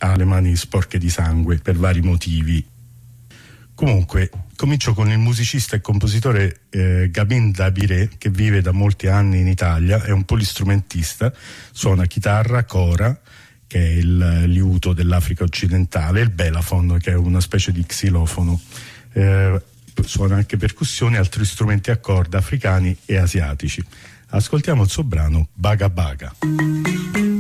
ha le mani sporche di sangue per vari motivi. Comunque, comincio con il musicista e compositore Gabin Dabiré, che vive da molti anni in Italia, è un polistrumentista, suona chitarra, cora, che è il liuto dell'Africa occidentale, e il belafon, che è una specie di xilofono. Suona anche percussioni e altri strumenti a corda africani e asiatici. Ascoltiamo il suo brano Baga Baga.